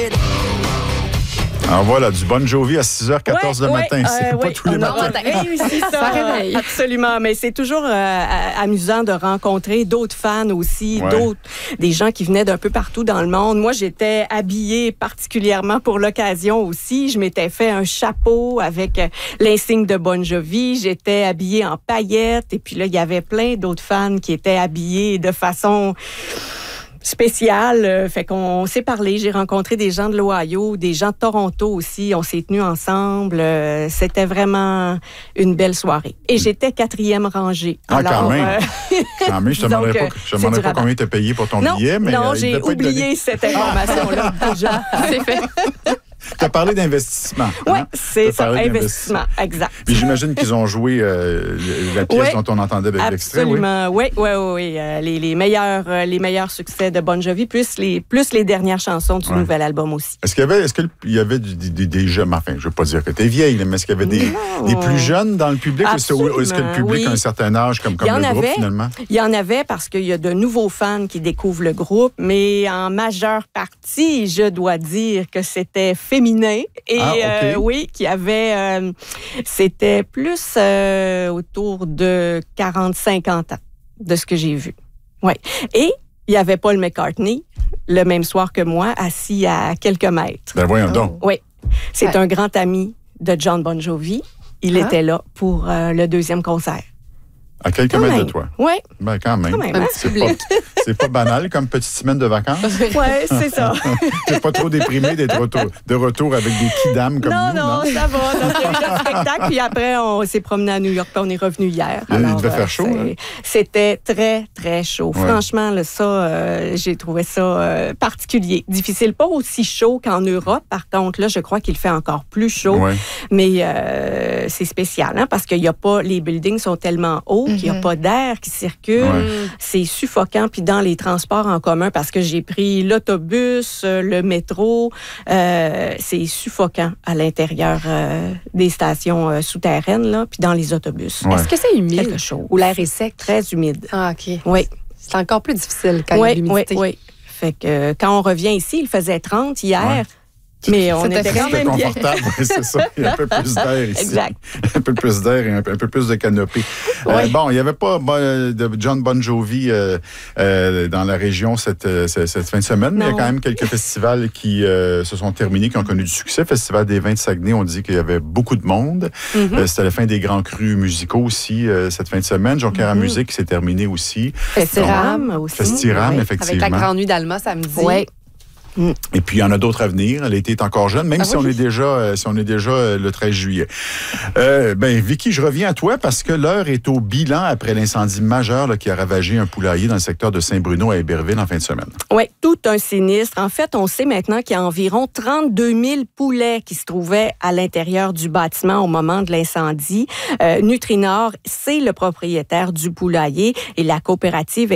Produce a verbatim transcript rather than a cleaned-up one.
Alors voilà, du Bon Jovi à six heures quatorze ouais, le ouais, matin. C'est euh, pas ouais, tous les on a matins. réussi ça, Ça réveille. absolument. Mais c'est toujours euh, amusant de rencontrer d'autres fans aussi, Ouais. d'autres, des gens qui venaient d'un peu partout dans le monde. Moi, j'étais habillée particulièrement pour l'occasion aussi. Je m'étais fait un chapeau avec euh, l'insigne de Bon Jovi. J'étais habillée en paillettes. Et puis là, il y avait plein d'autres fans qui étaient habillés de façon spécial. Euh, fait qu'on s'est parlé. J'ai rencontré des gens de l'Ohio, des gens de Toronto aussi. On s'est tenus ensemble. Euh, c'était vraiment une belle soirée. Et j'étais quatrième rangée. Ah, Alors, quand même. euh, Quand même, je te disons demanderai que pas, je te c'est demanderai du pas rabat. combien tu as payé pour ton non, billet, mais non, euh, il j'ai devait pas être donné. oublié cette information-là déjà. C'est fait. Tu as parlé d'investissement. Oui, hein? c'est T'as ça, parlé investissement, exact. Puis j'imagine qu'ils ont joué euh, la pièce Ouais, dont on entendait l'extrait. Oui. absolument, oui, oui, oui. oui. Euh, les, les, meilleurs, euh, les meilleurs succès de Bon Jovi, plus les, plus les dernières chansons du Ouais. nouvel album aussi. Est-ce qu'il y avait, est-ce que il y avait du- des, des, des jeunes, enfin, je ne veux pas dire que tu es vieille, mais est-ce qu'il y avait des, Non. des plus jeunes dans le public ou est-ce, ou est-ce que le public oui. a un certain âge comme, comme Il y en le groupe avait. finalement? Il y en avait parce qu'il y a de nouveaux fans qui découvrent le groupe, mais en majeure partie, je dois dire que c'était féminin. Et Ah, OK. euh, oui, qu'il y avait... euh, c'était plus euh, autour de quarante cinquante ans, de ce que j'ai vu. Oui. Et il y avait Paul McCartney, le même soir que moi, assis à quelques mètres. Ben voyons donc. Oui. C'est Ouais. un grand ami de John Bon Jovi. Il Ah. était là pour euh, le deuxième concert. À quelques Quand mètres même. de toi. Oui. Ben quand même. Quand même, Un hein? petit C'est pas, c'est pas banal comme petite semaine de vacances. Oui, c'est ça. T'es pas trop déprimé d'être retour, de retour avec des kidam comme non, nous, non, non? ça va. Donc, il y a eu le spectacle, puis après, on s'est promené à New York, puis on est revenu hier. Il Alors, devait faire euh, chaud, c'est- hein? C'était très, très chaud. Ouais. Franchement, là, ça, euh, j'ai trouvé ça euh, particulier. Difficile. Pas aussi chaud qu'en Europe. Par contre, là, je crois qu'il fait encore plus chaud. Ouais. Mais euh, c'est spécial, hein, parce qu'il y a pas, les buildings sont tellement hauts qu'il n'y a pas d'air qui circule. Ouais. C'est suffocant. Puis dans les transports en commun, parce que j'ai pris l'autobus, euh, le métro, euh, c'est suffocant à l'intérieur euh, des stations euh, souterraines, là, puis dans les autobus. Ouais. Est-ce que c'est humide Quelque chose. ou l'air est sec? Très humide. Ah, OK. Oui, C'est encore plus difficile quand il y a oui, de oui, l'humidité. oui. Fait que euh, quand on revient ici, il faisait trente hier. Ouais. Mais on C'était était quand C'était même bien. confortable, oui, c'est ça. Il y a un peu plus d'air ici. Exact. Un peu plus d'air et un peu, un peu plus de canopée. Euh, Ouais. bon, il n'y avait pas bon, de John Bon Jovi euh, euh, dans la région cette, euh, cette, cette fin de semaine, mais il y a Non. quand même quelques festivals qui euh, se sont terminés, qui ont connu du succès. Festival des Vins de Saguenay, on dit qu'il y avait beaucoup de monde. Mm-hmm. Euh, C'était la fin des grands crus musicaux aussi euh, cette fin de semaine. Jonquière Mm-hmm. Musique qui s'est terminé aussi. Festiram aussi. Festiram, Oui. effectivement. Avec la Grande Nuit d'Alma samedi. Oui. Et puis, il y en a d'autres à venir. L'été est encore jeune, même Ah si, oui? on est déjà, euh, si on est déjà euh, le treize juillet. Euh, ben, Vicky, je reviens à toi parce que l'heure est au bilan après l'incendie majeur là, qui a ravagé un poulailler dans le secteur de Saint-Bruno à Héberville en fin de semaine. Oui, tout un sinistre. En fait, on sait maintenant qu'il y a environ trente-deux mille poulets qui se trouvaient à l'intérieur du bâtiment au moment de l'incendie. Euh, Nutrinor, c'est le propriétaire du poulailler et la coopérative